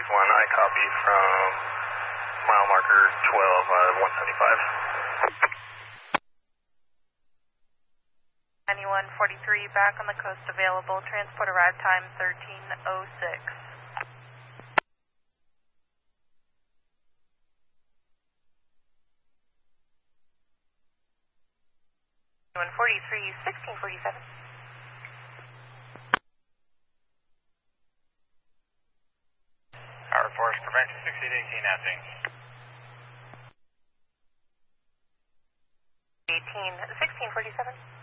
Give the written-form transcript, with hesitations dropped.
I copy from mile marker 12, 175. 9143 back on the coast available. Transport arrive time 13:06. 143, 1647. Power Force, prevention 6818, nothing. 1647.